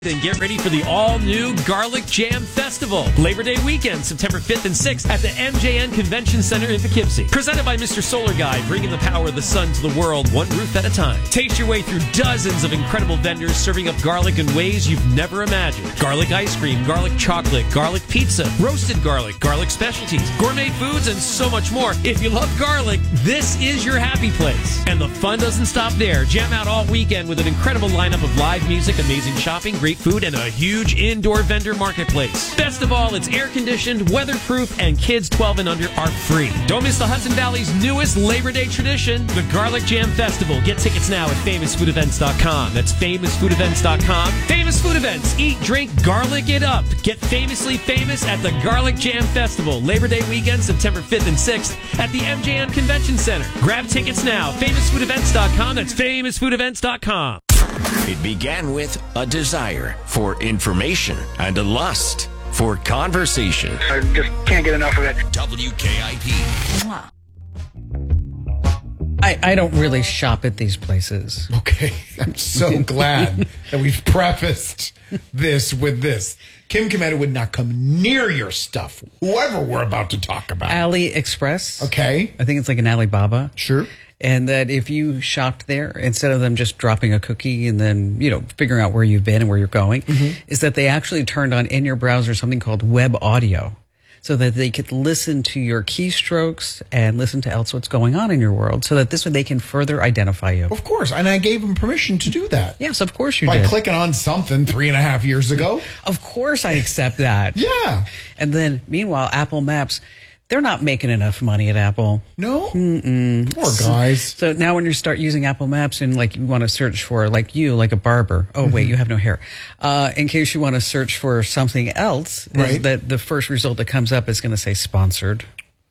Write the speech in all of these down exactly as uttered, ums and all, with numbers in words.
Then get ready for the all-new Garlic Jam Festival. Labor Day weekend, September fifth and sixth at the M J N Convention Center in Poughkeepsie. Presented by Mister Solar Guy, bringing the power of the sun to the world one roof at a time. Taste your way through dozens of incredible vendors serving up garlic in ways you've never imagined. Garlic ice cream, garlic chocolate, garlic pizza, roasted garlic, garlic specialties, gourmet foods, and so much more. If you love garlic, this is your happy place. And the fun doesn't stop there. Jam out all weekend with an incredible lineup of live music, amazing shopping, great food, and a huge indoor vendor marketplace. Best of all, it's air-conditioned, weatherproof, and kids twelve and under are free. Don't miss the Hudson Valley's newest Labor Day tradition, the Garlic Jam Festival. Get tickets now at famous food events dot com. That's famous food events dot com. Famous Food Events. Eat, drink, garlic it up. Get famously famous at the Garlic Jam Festival. Labor Day weekend, September fifth and sixth at the M J N Convention Center. Grab tickets now. famous food events dot com. That's famous food events dot com. It began with a desire for information and a lust for conversation. I just can't get enough of it. W K I P. I, I don't really shop at these places. Okay, I'm so glad that we've prefaced this with this. Kim Commander would not come near your stuff, whoever we're about to talk about. AliExpress. Okay. I think it's like an Alibaba. Sure. And that if you shopped there, instead of them just dropping a cookie and then, you know, figuring out where you've been and where you're going, mm-hmm. is that they actually turned on in your browser something called web audio so that they could listen to your keystrokes and listen to else what's going on in your world so that this way they can further identify you. Of course. And I gave them permission to do that. Yes, of course you By did. By clicking on something three and a half years ago. Of course I accept that. Yeah. And then, meanwhile, Apple Maps, they're not making enough money at Apple. No? Mm-mm. Poor guys. So now when you start using Apple Maps and like you want to search for like you, like a barber. Oh, mm-hmm. wait, you have no hair. Uh, in case you want to search for something else, right. is that the first result that comes up is going to say sponsored.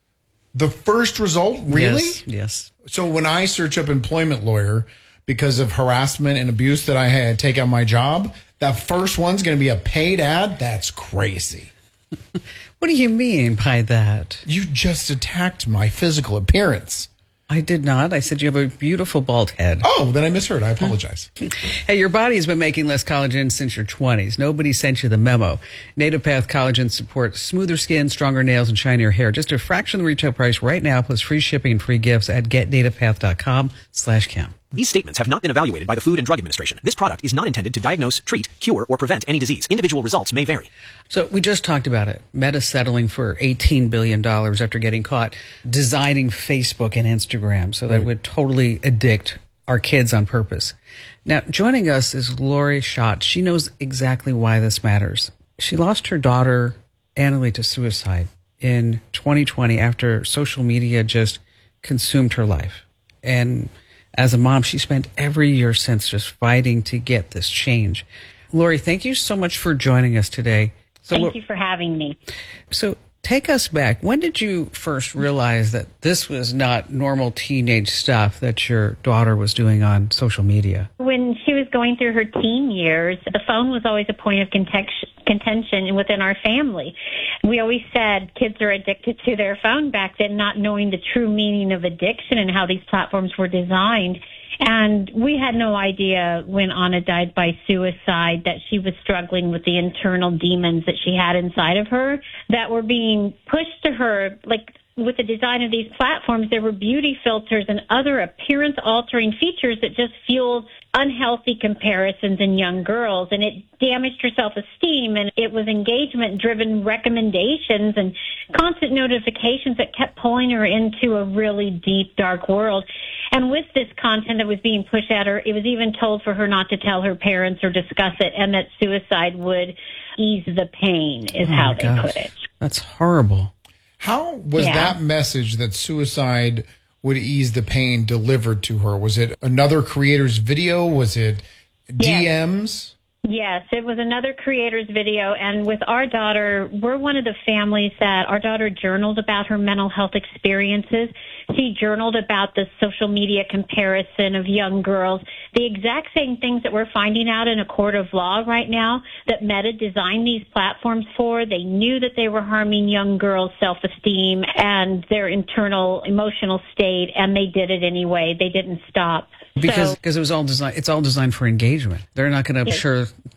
The first result? Really? Yes. Yes. So when I search up employment lawyer because of harassment and abuse that I had to take on my job, that first one's going to be a paid ad? That's crazy. What do you mean by that? You just attacked my physical appearance. I did not. I said you have a beautiful bald head. Oh, then I misheard. I apologize. Hey, your body has been making less collagen since your twenties. Nobody sent you the memo. Native Path Collagen supports smoother skin, stronger nails, and shinier hair. Just a fraction of the retail price right now, plus free shipping and free gifts at get native path dot com slash cam. These statements have not been evaluated by the Food and Drug Administration. This product is not intended to diagnose, treat, cure, or prevent any disease. Individual results may vary. So we just talked about it. Meta settling for eighteen billion dollars after getting caught designing Facebook and Instagram so that it would totally addict our kids on purpose. Now, joining us is Lori Schott. She knows exactly why this matters. She lost her daughter, Annalie, to suicide in twenty twenty after social media just consumed her life. And as a mom, she spent every year since just fighting to get this change. Lori, thank you so much for joining us today. So, thank you for having me. So take us back. When did you first realize that this was not normal teenage stuff that your daughter was doing on social media? When she was going through her teen years, the phone was always a point of contention within our family. We always said kids are addicted to their phone back then, not knowing the true meaning of addiction and how these platforms were designed. And we had no idea when Anna died by suicide that she was struggling with the internal demons that she had inside of her that were being pushed to her. Like with the design of these platforms, there were beauty filters and other appearance-altering features that just fueled unhealthy comparisons in young girls, and it damaged her self-esteem, and it was engagement-driven recommendations and constant notifications that kept pulling her into a really deep, dark world. And with this content that was being pushed at her, it was even told for her not to tell her parents or discuss it, and that suicide would ease the pain, is oh how they gosh. put it. That's horrible. How was Yeah. that message that suicide would ease the pain delivered to her? Was it another creator's video? Was it D Ms? Yes, it was another creator's video, and with our daughter, we're one of the families that our daughter journaled about her mental health experiences. She journaled about the social media comparison of young girls, the exact same things that we're finding out in a court of law right now that Meta designed these platforms for. They knew that they were harming young girls' self-esteem and their internal emotional state, and they did it anyway. They didn't stop. Because So- because it was all designed. It's all designed for engagement. They're not going to Yes. sure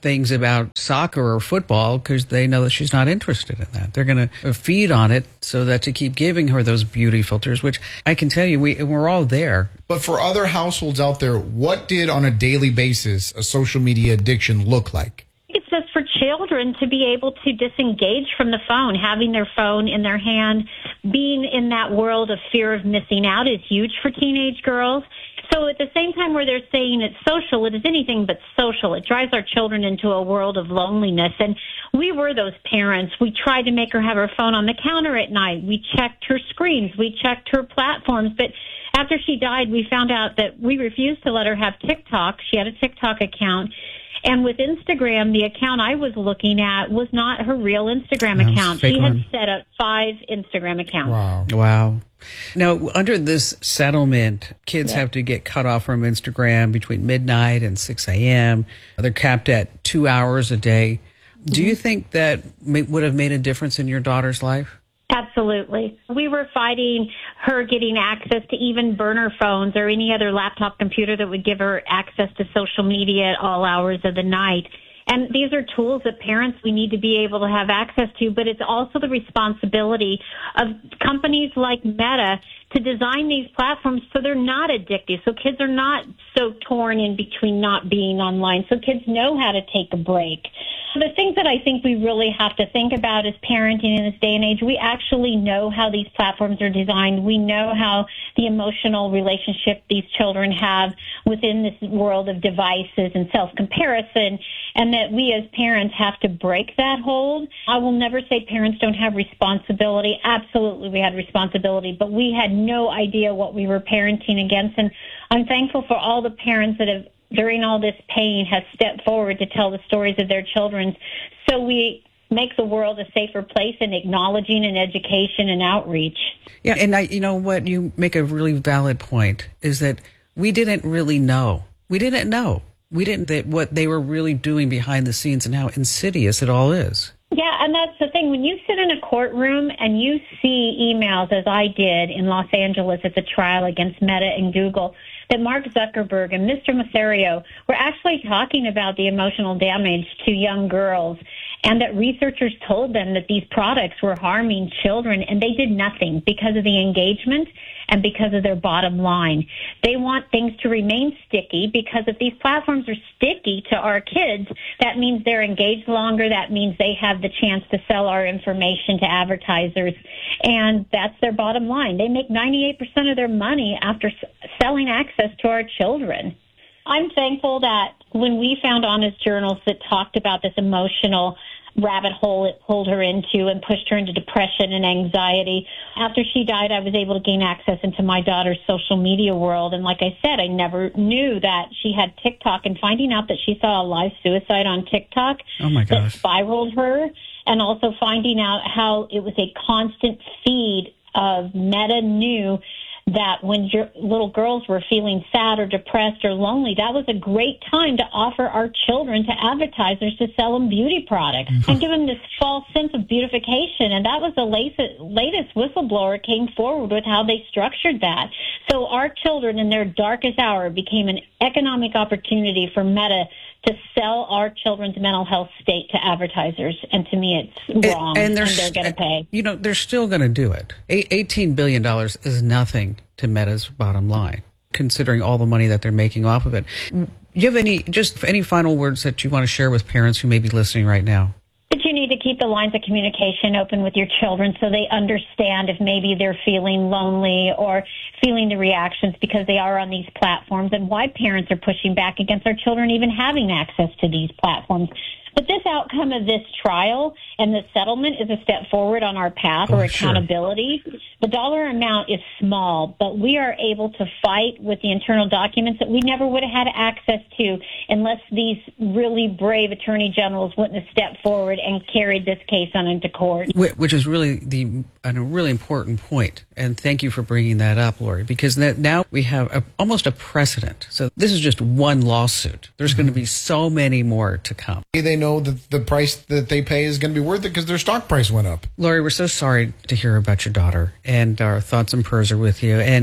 things about soccer or football because they know that she's not interested in that. They're going to feed on it so that to keep giving her those beauty filters, which I can tell you, we, we're all there. But for other households out there, what did on a daily basis a social media addiction look like? It's just for children to be able to disengage from the phone, having their phone in their hand, being in that world of fear of missing out is huge for teenage girls. So at the same time where they're saying it's social, it is anything but social. It drives our children into a world of loneliness. And we were those parents. We tried to make her have her phone on the counter at night. We checked her screens. We checked her platforms. But after she died, we found out that we refused to let her have TikTok. She had a TikTok account. And with Instagram, the account I was looking at was not her real Instagram No, account. fake She had one. set up five Instagram accounts. Wow. Wow. Now, under this settlement, kids Yeah. have to get cut off from Instagram between midnight and six a.m. They're capped at two hours a day. Do you think that may, would have made a difference in your daughter's life? Absolutely. We were fighting her getting access to even burner phones or any other laptop computer that would give her access to social media at all hours of the night. And these are tools that parents, we need to be able to have access to, but it's also the responsibility of companies like Meta to design these platforms so they're not addictive, so kids are not so torn in between not being online, so kids know how to take a break. The things that I think we really have to think about is parenting in this day and age. We actually know how these platforms are designed. We know how the emotional relationship these children have within this world of devices and self-comparison, and that we as parents have to break that hold. I will never say parents don't have responsibility. Absolutely, we had responsibility, but we had no idea what we were parenting against, and I'm thankful for all the parents that have during all this pain, has stepped forward to tell the stories of their children. So we make the world a safer place in acknowledging and education and outreach. Yeah, and I, you know what, you make a really valid point, is that we didn't really know. We didn't know. We didn't that what they were really doing behind the scenes and how insidious it all is. Yeah, and that's the thing. When you sit in a courtroom and you see emails, as I did in Los Angeles at the trial against Meta and Google, that Mark Zuckerberg and Mister Masario were actually talking about the emotional damage to young girls, and that researchers told them that these products were harming children, and they did nothing because of the engagement and because of their bottom line. They want things to remain sticky, because if these platforms are sticky to our kids, that means they're engaged longer. That means they have the chance to sell our information to advertisers, and that's their bottom line. They make ninety-eight percent of their money after s- selling access to our children. I'm thankful that when we found Honest Journals that talked about this emotional rabbit hole it pulled her into and pushed her into depression and anxiety. After she died, I was able to gain access into my daughter's social media world. And like I said, I never knew that she had TikTok, and finding out that she saw a live suicide on TikTok Oh my that gosh. spiraled her, and also finding out how it was a constant feed of Meta knew that when your little girls were feeling sad or depressed or lonely, that was a great time to offer our children to advertisers to sell them beauty products and give them this false sense of beautification. And that was the latest, latest whistleblower came forward with how they structured that. So our children in their darkest hour became an economic opportunity for Meta to sell our children's mental health state to advertisers. And to me, it's wrong, and, they're, they're going to pay. You know, they're still going to do it. A- eighteen billion dollars is nothing to Meta's bottom line, considering all the money that they're making off of it. Do you have any, just any final words that you want to share with parents who may be listening right now? But you need to keep the lines of communication open with your children so they understand if maybe they're feeling lonely or feeling the reactions because they are on these platforms, and why parents are pushing back against our children even having access to these platforms. But this outcome of this trial and the settlement is a step forward on our path Oh, or sure. accountability. The dollar amount is small, but we are able to fight with the internal documents that we never would have had access to unless these really brave attorney generals wouldn't have stepped forward and carried this case on into court. Wh- Which is really the a really important point, and thank you for bringing that up, Lori, because that now we have a, almost a precedent. So this is just one lawsuit. There's Mm-hmm. going to be so many more to come. They know that the price that they pay is going to be worth it because their stock price went up. Lori, we're so sorry to hear about your daughter, and our thoughts and prayers are with you. And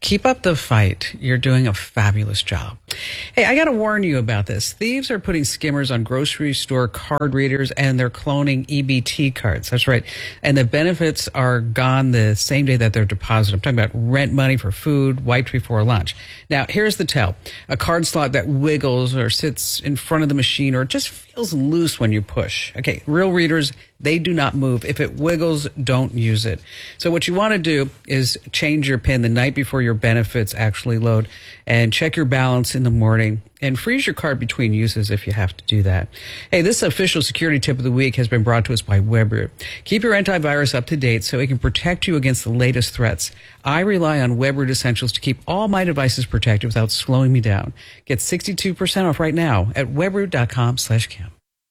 Keep up the fight. You're doing a fabulous job. Hey, I got to warn you about this. Thieves are putting skimmers on grocery store card readers, and they're cloning E B T cards. That's right. And the benefits are gone the same day that they're deposited. I'm talking about rent money for food, wiped before lunch. Now, here's the tell. A card slot that wiggles or sits in front of the machine or just feels loose when you push. Okay, real readers, they do not move. If it wiggles, don't use it. So what you want to do is change your PIN the night before your benefits actually load, and check your balance in the morning, and freeze your card between uses if you have to do that. Hey, this official security tip of the week has been brought to us by Webroot. Keep your antivirus up to date so it can protect you against the latest threats. I rely on Webroot Essentials to keep all my devices protected without slowing me down. Get sixty-two percent off right now at webroot.com slash Kim.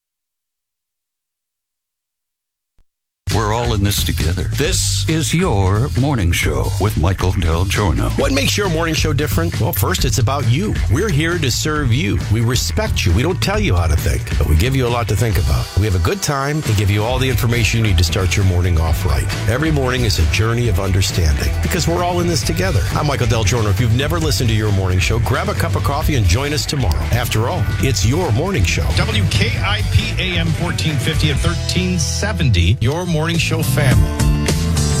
We're all in this together. This is your morning show with Michael Del Giorno. What makes your morning show different? Well, first, it's about you. We're here to serve you. We respect you. We don't tell you how to think, but we give you a lot to think about. We have a good time and give you all the information you need to start your morning off right. Every morning is a journey of understanding because we're all in this together. I'm Michael Del Giorno. If you've never listened to your morning show, grab a cup of coffee and join us tomorrow. After all, it's your morning show. W K I P A M fourteen fifty at thirteen seventy, your morning show family.